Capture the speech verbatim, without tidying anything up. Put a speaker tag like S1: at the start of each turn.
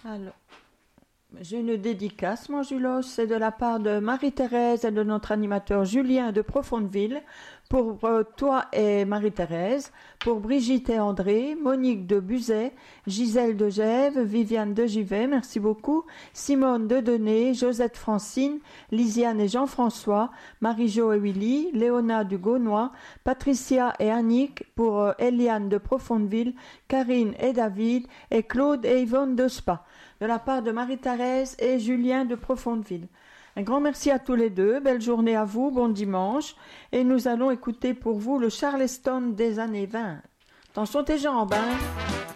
S1: Alors, j'ai une dédicace, mon Julos, c'est de la part de Marie-Thérèse et de notre animateur Julien de Profondeville, pour euh, toi et Marie-Thérèse, pour Brigitte et André, Monique de Buzet, Gisèle de Gève, Viviane de Givet, merci beaucoup, Simone de Denay, Josette Francine, Lisiane et Jean-François, Marie-Jo et Willy, Léona du Gaunois, Patricia et Annick, pour euh, Eliane de Profondeville, Karine et David, et Claude et Yvonne de Spa, de la part de Marie-Thérèse et Julien de Profondeville. Un grand merci à tous les deux, belle journée à vous, bon dimanche, et nous allons écouter pour vous le Charleston des années vingt. Attention tes jambes, hein.